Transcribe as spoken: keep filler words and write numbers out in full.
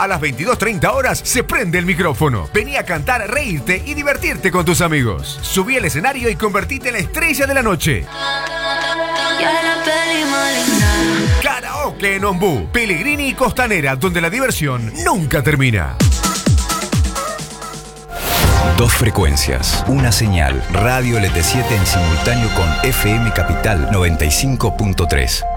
A las veintidós treinta horas se prende el micrófono. Vení a cantar, reírte y divertirte con tus amigos. Subí al escenario y convertite en la estrella de la noche. Karaoke en Ombú, Pellegrini y Costanera, donde la diversión nunca termina. Dos frecuencias, una señal. Radio L T siete en simultáneo con F M Capital noventa y cinco punto tres.